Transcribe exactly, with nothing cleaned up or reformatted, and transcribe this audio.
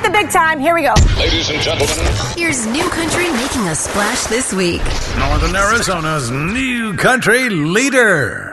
hit the big time. Here we go. Ladies and gentlemen, here's New Country making a splash this week. Northern Arizona's new country leader.